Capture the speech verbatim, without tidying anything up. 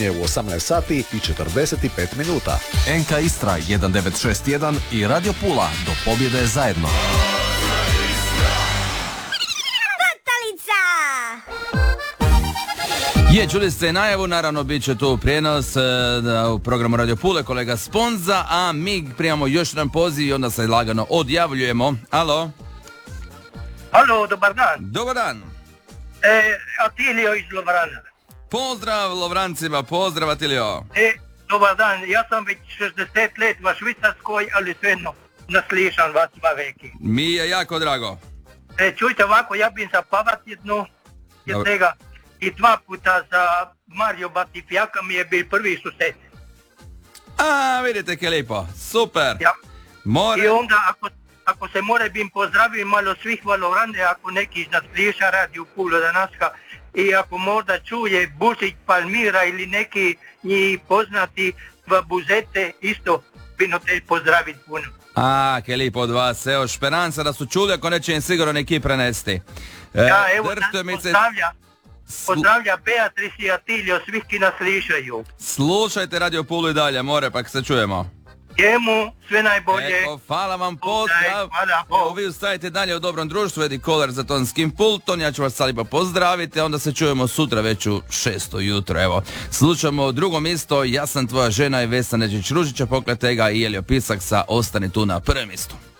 počinje u osamnaest sati i četrdeset pet minuta. N K Istra jedan devet šest jedan i Radio Pula do pobjede zajedno. Je, čuli ste najavu, naravno bit će tu prijenos e, da, u programu Radio Pule, kolega Sponza, a mi primamo još jedan poziv i onda se lagano odjavljujemo. Alo? Alo, dobar dan. Dobar dan. E, Atilio iz Lovrana. Pozdrav Lovrancima, pozdrav Atilio. E, dobar dan, ja sam već šezdeset let v Švicarskoj, ali svejedno naslišam vas dva veki. Mi je jako drago. E, čujte ovako, ja bih zapavat jedno, jednega i dva puta za Mario Batifjaka mi je bil prvi sused. A, vidite ke lijepo, super. Ja. More... I onda ako, ako se more bim pozdravim malo svih Valovrande, ako neki nasliša Radio Pula danaska i ako možda čuje Busić Palmira ili neki njih poznati v Buzete, isto bino te pozdraviti puno. A, ke lijepo od vas, evo, šperanca da su čuli, ako neće im sigurno neki prenesti. E, Ja, evo, držite mi nas se- pozdravlja, Slu- pozdravlja Beatrice i Atilio, svih ki nas slišaju. Slušajte Radio Pulu i dalje, more, pa se čujemo. Njemu sve najbolje. Eko, hvala vam, Pozdrav, pozdrav. hvala, Evo, Bog. vi ustajete dalje u dobrom društvu, Edi Kolar za tonskim pultom, ja ću vas sad lijepo pozdraviti, a onda se čujemo sutra već u šesto jutro, evo. Slušamo drugo mjesto, Ja sam tvoja žena i Vesna Neđić-Ružića, pokletega i Elio Pisak sa Ostani tu na prvom mjestu.